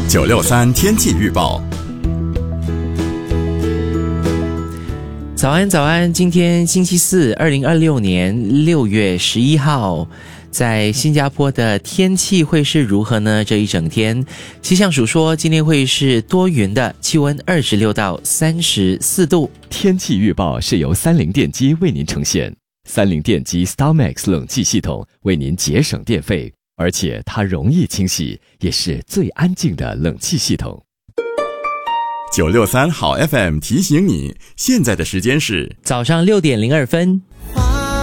963天气预报。 早安，早安！今天星期四，2026年6月11号，在新加坡的天气会是如何呢？这一整天，气象署说今天会是多云的，气温26到34度。 天气预报是由三菱电机为您呈现。三菱电机 StarMax 冷气系统为您节省电费，而且它容易清洗，也是最安静的冷气系统。 963好 FM 提醒你，现在的时间是早上6点02分。